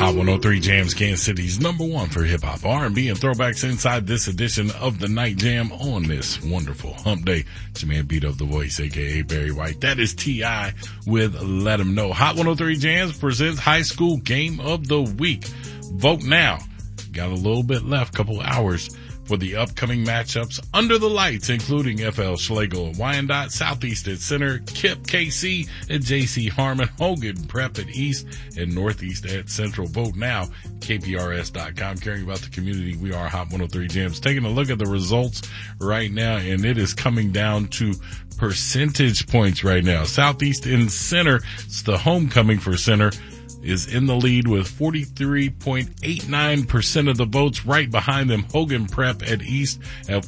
Hot 103 Jams, Kansas City's #1 for hip-hop, R&B, and throwbacks inside this edition of the Night Jam on this wonderful hump day. It's your man Beat Up the Voice, a.k.a. Barry White. That is T.I. with Let 'Em Know. Hot 103 Jams presents High School Game of the Week. Vote now. Got a little bit left, couple hours for the upcoming matchups under the lights, including FL Schlegel and Wyandotte, Southeast at Center, KIPP KC at JC Harmon, Hogan Prep at East, and Northeast at Central. Vote now, KPRS.com. Caring about the community, we are Hot 103 Jams. Taking a look at the results right now, and it is coming down to percentage points right now. Southeast in Center, it's the homecoming for Center, is in the lead with 43.89% of the votes. Right behind them, Hogan Prep at East at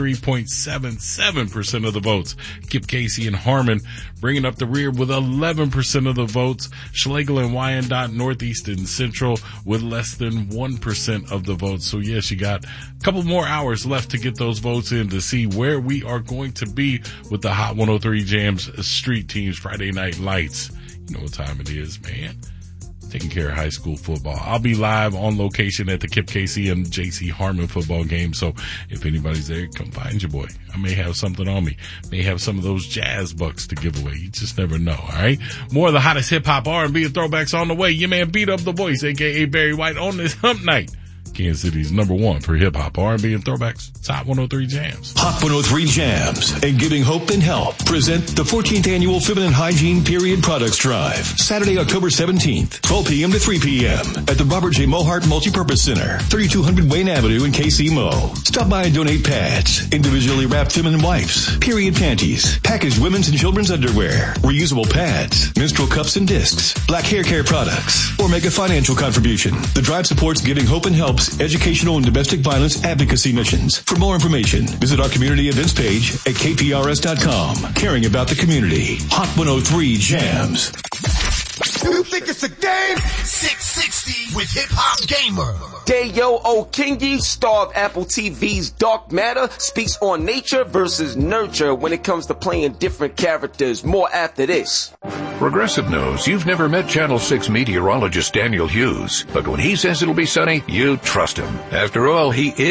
43.77% of the votes. KIPP KC and Harmon bringing up the rear with 11% of the votes. Schlegel and Wyandotte, Northeast and Central with less than 1% of the votes. So yes, you got a couple more hours left to get those votes in to see where we are going to be with the Hot 103 Jams Street Teams Friday Night Lights. You know what time it is, man. Taking care of high school football. I'll be live on location at the KIPP KC and JC Harmon football game. So if anybody's there, come find your boy. I may have something on me. May have some of those jazz bucks to give away. You just never know. All right. More of the hottest hip hop, R&B, and throwbacks on the way. Your man Beat Up the Voice, aka Barry White, on this hump night. Kansas City's #1 for hip hop, R&B, and throwbacks. It's Hot 103 Jams. Hot 103 Jams and Giving Hope and Help present the 14th Annual Feminine Hygiene Period Products Drive. Saturday, October 17th, 12 p.m. to 3 p.m. at the Robert J. Mohart Multipurpose Center, 3200 Wayne Avenue in KC Mo. Stop by and donate pads, individually wrapped feminine wipes, period panties, packaged women's and children's underwear, reusable pads, menstrual cups and discs, black hair care products, or make a financial contribution. The drive supports Giving Hope and Help's educational and domestic violence advocacy missions. For more information, visit our community events page at kprs.com. Caring about the community. Hot 103 Jams. You think it's a game? 660 with Hip Hop Gamer. Dayo Okingi, star of Apple TV's Dark Matter, speaks on nature versus nurture when it comes to playing different characters. More after this. Progressive knows you've never met Channel 6 meteorologist Daniel Hughes, but when he says it'll be sunny, you trust him. After all, he is